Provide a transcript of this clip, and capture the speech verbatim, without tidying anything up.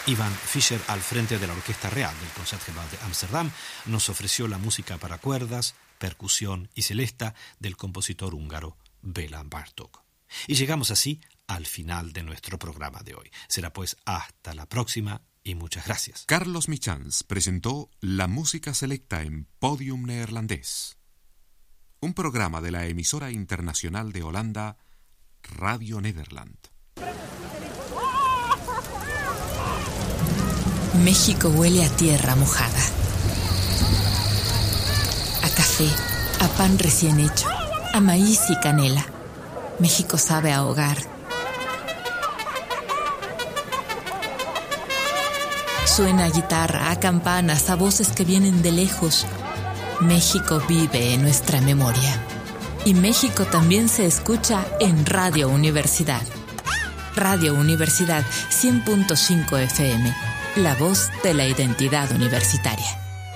Ivan Fischer, al frente de la Orquesta Real del Concertgebouw de Ámsterdam, nos ofreció la música para cuerdas, percusión y celesta del compositor húngaro Béla Bartók. Y llegamos así al final de nuestro programa de hoy. Será pues hasta la próxima y muchas gracias. Carlos Michans presentó la música selecta en Podium Neerlandés, un programa de la emisora internacional de Holanda, Radio Nederland. México huele a tierra mojada, a café, a pan recién hecho, a maíz y canela. México sabe a hogar. Suena a guitarra, a campanas, a voces que vienen de lejos. México vive en nuestra memoria. Y México también se escucha en Radio Universidad. Radio Universidad cien punto cinco F M. La voz de la identidad universitaria.